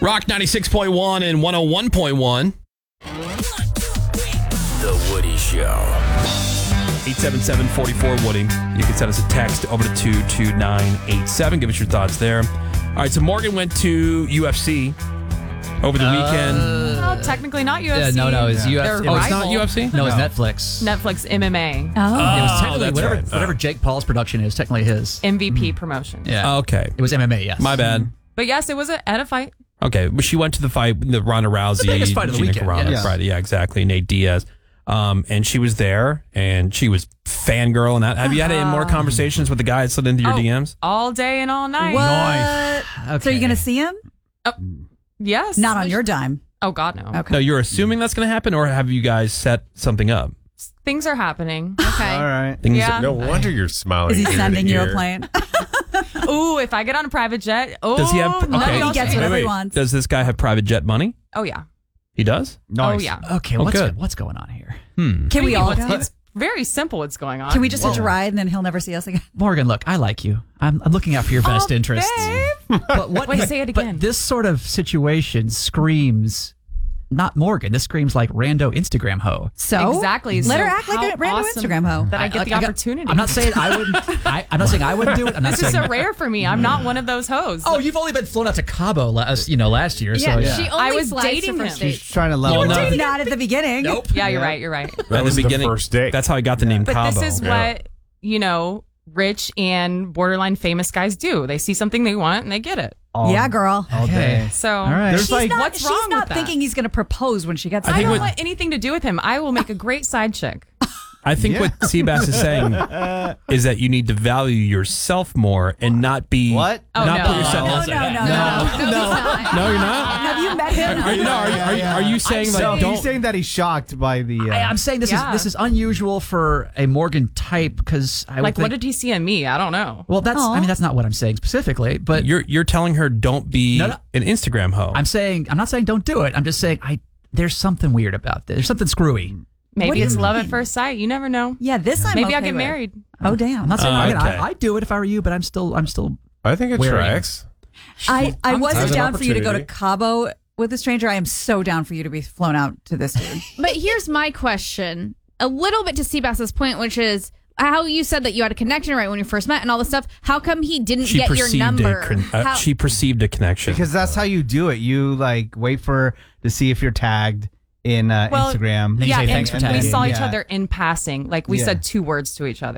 Rock 96.1 and 101.1. The Woody Show. 877-44-WOODY. You can send us a text over to 22987. Give us your thoughts there. All right, so Morgan went to UFC over the weekend. Well, technically not UFC. No, it's UFC. They're Oh, it's not rival. UFC? No, it's Netflix. Netflix MMA. It was technically that's right. whatever Jake Paul's production is, technically his. MVP promotion. Yeah. Okay. It was MMA, yes. My bad. But yes, it was at a fight. Okay, but she went to the fight, the Ronda Rousey, The biggest fight of the Gina weekend, Carano yes. Friday. Yeah, exactly. Nate Diaz. And she was there, and she was fangirling out. Have you had any more conversations with the guy that slid into your DMs? All day and all night. What? So are you going to see him? Yes. Not on your dime. Oh, God, no. Okay. No, you're assuming that's going to happen, or have you guys set something up? Things are happening. Okay. All right. Things Yeah. No wonder you're smiling. Is he ear to sending you a ear. plane? Ooh, if I get on a private jet. Oh, Does he have? none of Okay, y'all He gets say- whatever he wants. Does this guy have private jet money? Oh, yeah. He does. Oh, yeah. Okay, Oh, good. what's going on here? Can we all go? It's very simple what's going on. Can we just hitch a ride and then he'll never see us again? Morgan, look, I like you. I'm looking out for your best interests. babe. But what? Wait, say it again. But this sort of situation screams not Morgan. This screams like rando Instagram hoe. So Exactly. Let her So act like how a random awesome Instagram hoe. That I get the opportunity. I'm not saying I wouldn't. I'm not saying I wouldn't do it. I'm not This is saying. so rare for me. I'm not one of those hoes. Oh, you've only been flown out to Cabo last year. Yeah, so yeah. she only I was flies dating to him. first She's dates. trying to level up. Not at the beginning. Nope. Yeah, you're right. You're right. That was the first date. That's how I got the name But Cabo. this is what, rich and borderline famous guys do. They see something they want and they get it. Yeah, girl. all day. So All right. There's like what's she's wrong not with that? thinking he's going to propose when she gets I I think don't what- want anything to do with him. I will make a great side chick. I think what Seabass is saying is that you need to value yourself more and not be What? Oh, not no. put yourself. No, No, you're not. Have you met him? Are you saying So like don't? he's saying that he's shocked by the. I'm saying this Yeah. is unusual for a Morgan type because I would Like, think, what did he see in me? I don't know. well, that's Aw. that's not what I'm saying specifically, but You're telling her don't be No. an Instagram hoe. I'm not saying don't do it. I'm just saying there's something weird about this. There's something screwy. What Maybe do it's you love mean? at first sight. You never know. Yeah, this I'm Maybe okay I'll get with. married. Oh, damn. I'm not saying okay. I'd do it if I were you, but I'm still I think it Wary. tracks. I wasn't There's an down for you to go to opportunity. Cabo with a stranger. I am so down for you to be flown out to this dude. But here's my question, a little bit to Seabass's point, which is how you said that you had a connection right when you first met and all this stuff. How come he didn't she get your perceived number? How- she perceived a connection Because that's how you do it. You like wait to see if you're tagged in Well, Instagram. Then you Yeah, say, and "Thanks for we tagging." saw each Yeah. other in passing. Like we Yeah. said 2 words to each other.